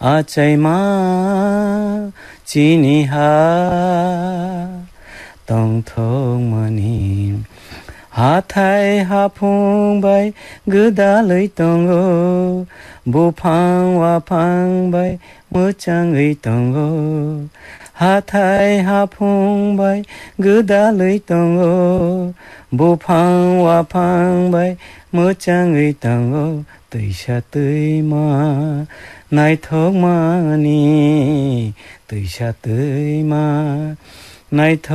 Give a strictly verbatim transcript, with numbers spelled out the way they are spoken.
아차이마 지니하 똥통머니 하타이 하풍바이 그달의 똥고 무팡와 팡바이 무짱의 똥고 하타이 하풍바이 그달의 똥고 무팡와 팡바이 무짱의 똥고 뜨샤 뜨이마 나이 턱마니 뜨샤 뜨이마 나이 턱